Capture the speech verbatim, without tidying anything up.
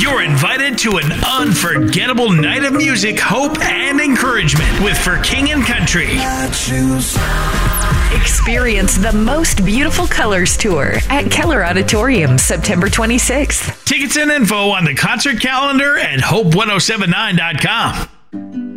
You're invited to an unforgettable night of music, hope, and encouragement with For King and Country. Experience the Most Beautiful Colors Tour at Keller Auditorium, September twenty-sixth. Tickets and info on the concert calendar at hope ten seventy-nine dot com.